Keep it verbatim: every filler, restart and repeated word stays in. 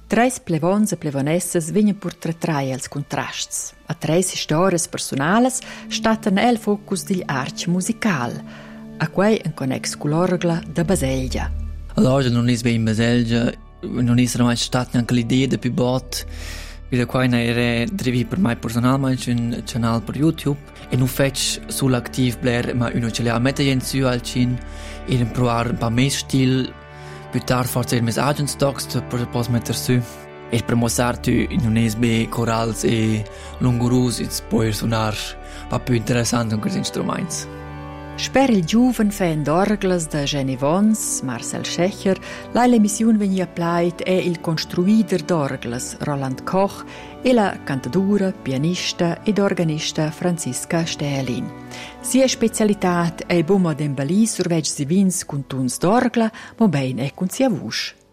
Treis plevons e plevonesses vegnan portretrai als contrasts. A treis historias personalas statan el focus digl arch musical, a quei en connex cu l'orgla da Baselgia. Allora non is in Baselgia, non is mai stat neanche l'idea de più bot, vide qua era drivi per mai personalmente un canal per YouTube e non fetch sull'activ bler ma uno ce l'ha mette in su al cin e provar un pa mes stil più tard forse il mes agent stocks per pos metter su e per mostrare tu non es be corals e lungurus e poi suonar pa più interessante con questi strumenti. Sper il giuven fan d'orglas da Jenny Vons, Marcel Schecher, la l'emissione vegni applied è il construider d'orglas Roland Koch e la cantadura, pianista ed organista Franziska Stählin. Sia specialità è bumo d'embali surveggi si vins con tuns d'orgla, ma ben è con sia vusch.